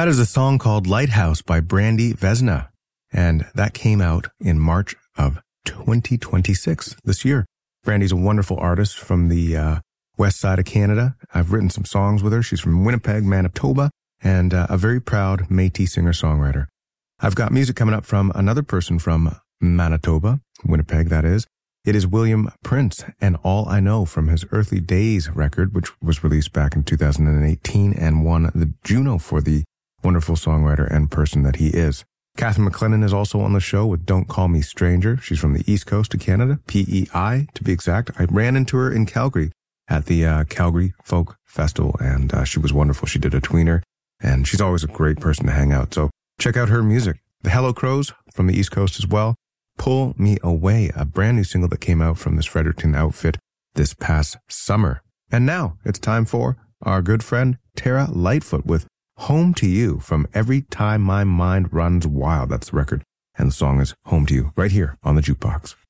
That is a song called Lighthouse by Brandy Vesna, and that came out in March of 2026, this year. Brandy's a wonderful artist from the west side of Canada. I've written some songs with her. She's from Winnipeg, Manitoba, and a very proud Métis singer-songwriter. I've got music coming up from another person from Manitoba, Winnipeg, that is. It is William Prince and All I Know from his Earthly Days record, which was released back in 2018 and won the Juno for the wonderful songwriter and person that he is. Catherine McLennan is also on the show with Don't Call Me Stranger. She's from the East Coast of Canada, PEI to be exact. I ran into her in Calgary at the Calgary Folk Festival, and she was wonderful. She did a tweener, and she's always a great person to hang out. So check out her music. The Hello Crows from the East Coast as well. Pull Me Away, a brand new single that came out from this Fredericton outfit this past summer. And now it's time for our good friend Tara Lightfoot with Home to You from Every Time My Mind Runs Wild. That's the record. And the song is Home to You right here on the Jukebox.